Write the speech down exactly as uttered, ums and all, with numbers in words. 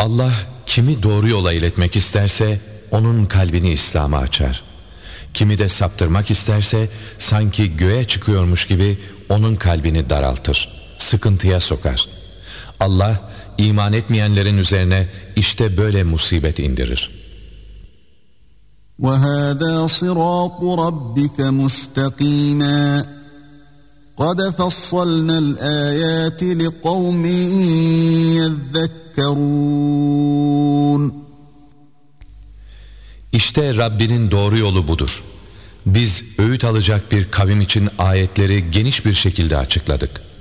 Allah kimi doğru yola iletmek isterse onun kalbini İslam'a açar. Kimi de saptırmak isterse sanki göğe çıkıyormuş gibi onun kalbini daraltır, sıkıntıya sokar. Allah iman etmeyenlerin üzerine işte böyle musibet indirir. وَهَذَا صِرَاطُ رَبِّكَ مُسْتَقِيمًا قَدْ فَصَّلْنَا الْآيَاتِ لِقَوْمٍ يَذَّكَّرُونَ İşte Rabbinin doğru yolu budur. Biz öğüt alacak bir kavim için ayetleri geniş bir şekilde açıkladık.